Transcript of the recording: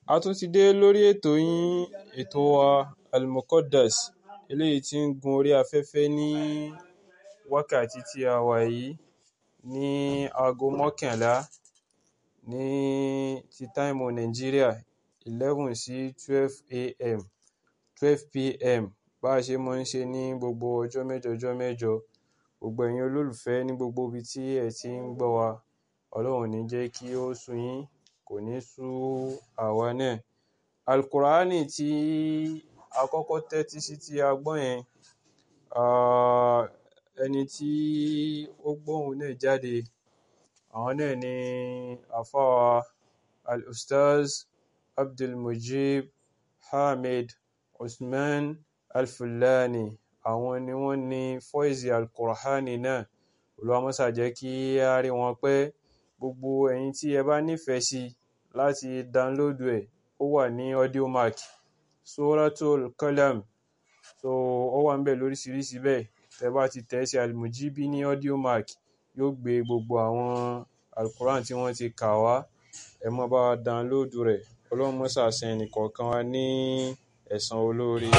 A tún ti dé lórí ètò yín, ètò wa Al-Muqaddas, eléyìí tí ń gun orí afẹ́fẹ́ ní wákàtí tí a wà yìí ní aago mọ́kànlá ní ti táìmù Nàìjíríà 11 sí 12 p.m. bá ṣe mọ́ ń ṣe ní gbogbo ọjọ́ mẹ́jọ. Gbogbo ẹ̀yin olólùfẹ́ ní gbogbo ibi tí ẹ ti ń gbọ́ wa, Ọlọ́run ní jẹ́ kí ó sú yín, kò ní sú àwa náà. Al-Qur'ani tí a kọ́kọ́ tẹ́tí sí tí a gbọ́ yẹn, ẹni tí ó gbóhùn náà jáde, àwọn náà ni àfáà Al-Ustaz Abdulmujib Hamid Usman Al-Fullani. Àwọn ni wọ́n ní fọ́ìsì Al-Qur'ani náà. Olúwa má ṣà jẹ́ kí a rí wọn pẹ́. Gbogbo ẹ̀yin tí ẹ bá nífẹ̀ẹ́ sí láti download ẹ̀, ó wà ní Audiomack, Suratul Qalam. So ó wà ń bẹ̀ lóríṣiríṣi bẹ́ẹ̀. Tẹ́ bá ti tẹ̀ sí Al-Mujibi ní Audiomack, yóò gbé gbogbo àwọn Al-Qur'an tí wọ́n ti kà wá. Ẹ má bá download rẹ̀. Ọlọ́run má ṣà san ẹnì kọ̀ọ̀kan wa ní ẹ̀san olóore.